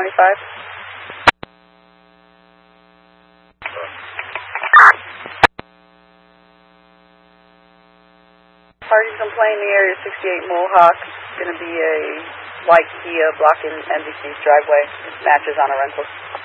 Parties going to play in the area 68 Mohawk. It's going to be a white Kia blocking NBC's driveway. It matches on a rental.